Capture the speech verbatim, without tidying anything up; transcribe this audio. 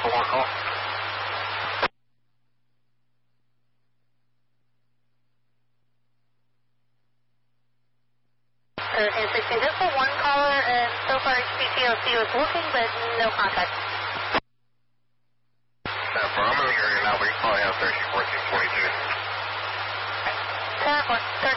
for one call. Okay, sixteen, just for one caller, and so far H P C L C was looking, but no contact. ten four, I'm in the area now, but you probably have thirteen fourteen twenty-two. ten four, thirteen